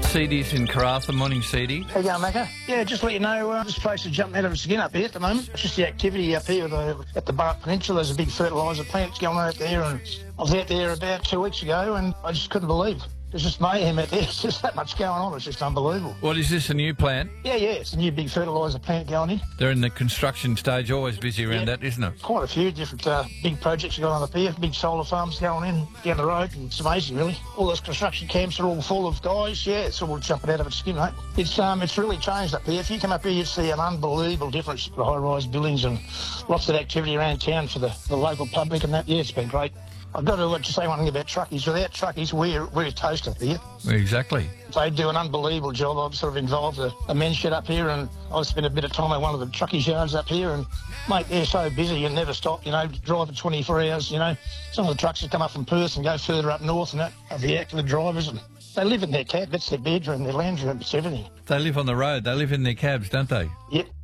Seedy's in Karratha. Morning, Seedy. How you going, Macca? Yeah, just to let you know, this place is jumping out of its skin up here at the moment. It's just the activity up here at the Bark Peninsula. There's a big fertiliser plant going on out there, and I was out there about 2 weeks ago, and I just couldn't believe. There's just mayhem out there. There's just that much going on. It's just unbelievable. What is this, a new plant? Yeah, it's a new big fertiliser plant going in. They're in the construction stage, always busy around that, isn't it? Quite a few different big projects going on up here. Big solar farms going in down the road, and it's amazing, really. All those construction camps are all full of guys. Yeah, it's all jumping out of its skin, mate. It's really changed up here. If you come up here, you see an unbelievable difference. The high-rise buildings and lots of activity around town for the local public and that. Yeah, it's been great. I've got to say one thing about truckies. Without truckies, we're toast up here. Exactly. They do an unbelievable job. I've sort of involved a men's shed up here, and I've spent a bit of time at one of the truckies yards up here, and, mate, they're so busy you never stop, drive for 24 hours, Some of the trucks that come up from Perth and go further up north and that are the act of the drivers, and they live in their cab. That's their bedroom, their lounge room, it's everything. They live on the road. They live in their cabs, don't they? Yep.